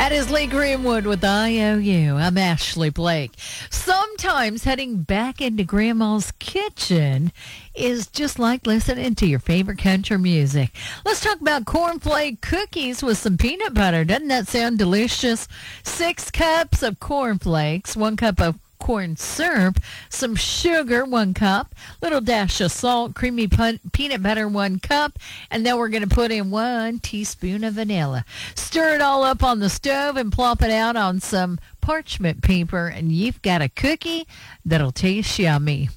That is Lee Greenwood with IOU. I'm Ashley Blake. Sometimes heading back into Grandma's kitchen is just like listening to your favorite country music. Let's talk about cornflake cookies with some peanut butter. Doesn't that sound delicious? 6 cups of cornflakes, 1 cup of corn syrup, some sugar, 1 cup, little dash of salt, creamy peanut butter, 1 cup, and then we're going to put in 1 teaspoon of vanilla. Stir it all up on the stove and plop it out on some parchment paper, and you've got a cookie that'll taste yummy.